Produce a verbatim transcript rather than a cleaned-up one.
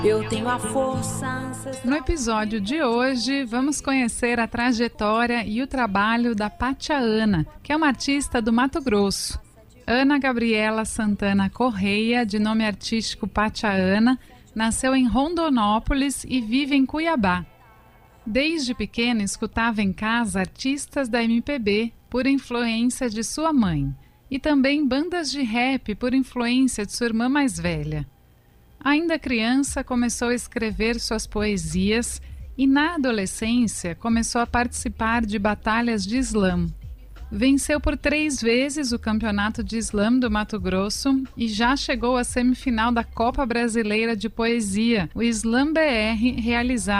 Eu tenho a força ancestral. No episódio de hoje, vamos conhecer a trajetória e o trabalho da Pátia Ana, que é uma artista do Mato Grosso. Ana Gabriela Santana Correia, de nome artístico Pátia Ana, nasceu em Rondonópolis e vive em Cuiabá. Desde pequena, escutava em casa artistas da M P B por influência de sua mãe e também bandas de rap por influência de sua irmã mais velha. Ainda criança, começou a escrever suas poesias e, na adolescência, começou a participar de batalhas de slam. Venceu por três vezes o Campeonato de Slam do Mato Grosso e já chegou à semifinal da Copa Brasileira de Poesia, o Slam B R, realizado